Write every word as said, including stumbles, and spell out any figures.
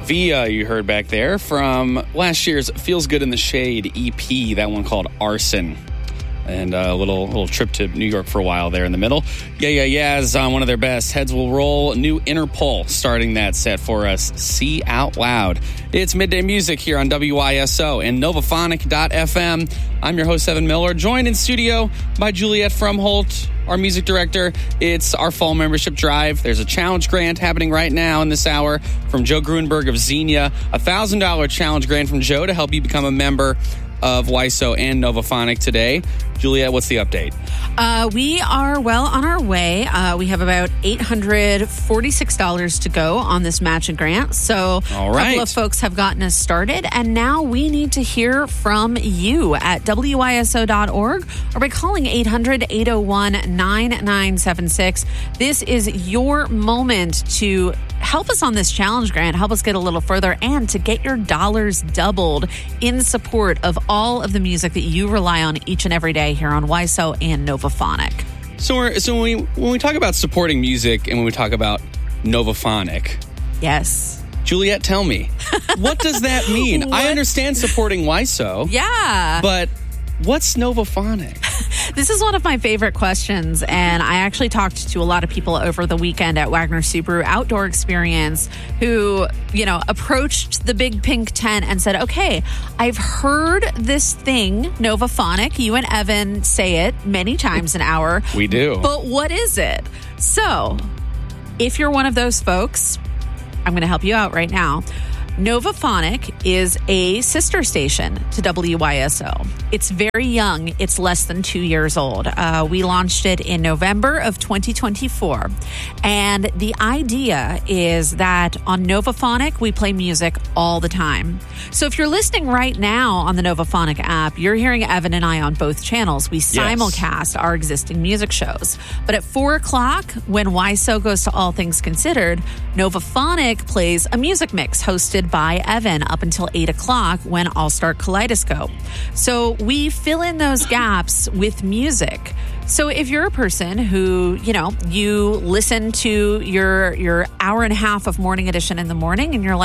Via, you heard back there from last year's Feels Good in the Shade E P, that one called Arson. And a little little trip to New York for a while there in the middle. Yeah, yeah, yeah is on one of their best. Heads Will Roll, new Interpol starting that set for us. See Out Loud. It's Midday Music here on W I S O and Novaphonic dot f m. I'm your host, Evan Miller, joined in studio by Juliet Frumholt, our music director. It's our fall membership drive. There's a challenge grant happening right now in this hour from Joe Grunberg of Xenia. A one thousand dollars challenge grant from Joe to help you become a member of W I S O and Novaphonic today. Juliet, what's the update? Uh, we are well on our way. Uh, we have about eight hundred forty-six dollars to go on this matching grant. So All a right. couple of folks have gotten us started. And now we need to hear from you at W I S O dot org or by calling eight hundred, eight oh one, nine nine seven six. This is your moment to help us on this challenge grant, help us get a little further, and to get your dollars doubled in support of all of the music that you rely on each and every day here on W I S O and Novaphonic. So, we're, so when we when we talk about supporting music and when we talk about Novaphonic, Yes. Juliet, tell me, what does that mean? I understand supporting W I S O, Yeah. but what's Novaphonic? This is one of my favorite questions, and I actually talked to a lot of people over the weekend at Wagner Subaru Outdoor Experience who, you know, approached the big pink tent and said, okay, I've heard this thing, Novaphonic. You and Evan say it many times an hour. We do. But what is it? So, if you're one of those folks, I'm going to help you out right now. Novaphonic is a sister station to W I S O. It's very young. It's less than two years old. Uh, we launched it in November of twenty twenty-four. And the idea is that on Novaphonic, we play music all the time. So if you're listening right now on the Novaphonic app, you're hearing Evan and I on both channels. We simulcast our existing music shows. But at four o'clock, when W I S O goes to All Things Considered, Novaphonic plays a music mix hosted by Evan up until eight o'clock when All Star Kaleidoscope. So we fill in those gaps with music. So if you're a person who, you know, you listen to your your hour and a half of Morning Edition in the morning and you're like,